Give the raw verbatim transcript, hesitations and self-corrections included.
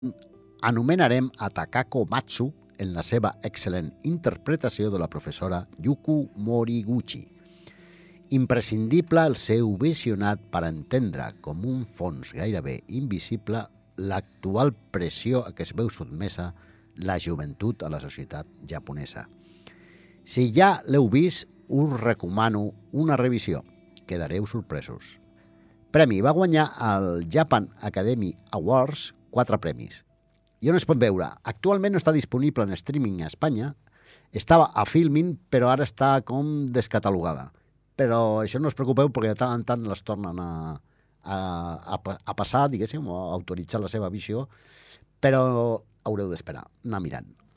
anomenarem a Takako Matsu en la seva excel·lent interpretació de la professora Yuko Moriguchi. Imprescindible el seu visionat per entendre com un fons gairebé invisible l'actual pressió a què es veu sotmesa la joventut a la societat japonesa. Si ja l'heu vist, us recomano una revisió. Quedareu sorpresos. Premi. Va guanyar el Japan Academy Awards quatre premis. I on es pot veure? Actualment no està disponible en streaming a Espanya. Estava a Filmin, però ara està com descatalogada. Però això no us preocupeu perquè de tant en tant les tornen a, a, a, a passar, diguéssim, o a autoritzar la seva visió, però haureu d'esperar, anar mirant.